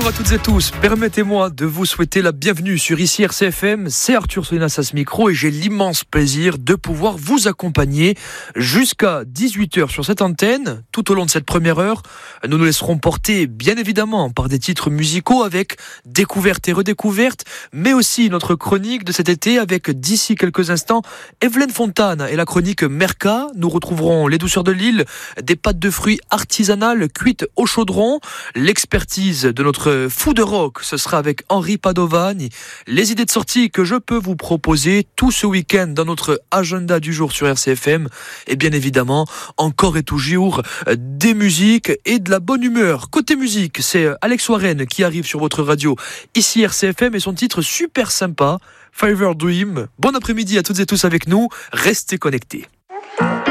Bonjour à toutes et tous, permettez-moi de vous souhaiter la bienvenue sur ici RCFM, c'est Arthur Solinas à ce micro et j'ai l'immense plaisir de pouvoir vous accompagner jusqu'à 18h sur cette antenne. Tout au long de cette première heure, nous nous laisserons porter bien évidemment par des titres musicaux avec découvertes et redécouvertes, mais aussi notre chronique de cet été avec d'ici quelques instants Evelyne Fontane et la chronique Merca. Nous retrouverons les douceurs de l'île, des pâtes de fruits artisanales cuites au chaudron, l'expertise de notre fou de rock, ce sera avec Henri Padovani. Les idées de sortie que je peux vous proposer tout ce week-end dans notre agenda du jour sur RCFM. Et bien évidemment, encore et toujours, des musiques et de la bonne humeur. Côté musique, c'est Alex Warren qui arrive sur votre radio ici RCFM et son titre super sympa, Fever Dream. Bon après-midi à toutes et tous avec nous. Restez connectés.